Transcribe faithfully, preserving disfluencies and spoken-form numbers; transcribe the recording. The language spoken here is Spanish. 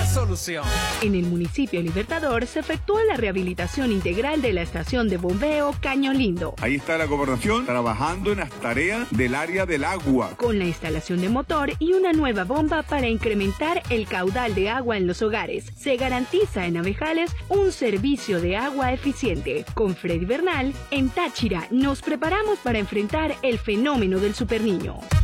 solución. En el municipio Libertador se efectuó la rehabilitación integral de la estación de bombeo Caño Lindo. Ahí está la gobernación trabajando en las tareas del área del agua. Con la instalación de motor y una nueva bomba para incrementar el caudal de agua en los hogares, se garantiza en Abejales un servicio de agua eficiente. Con Freddy Bernal, en Táchira nos preparamos para enfrentar el fenómeno del superniño.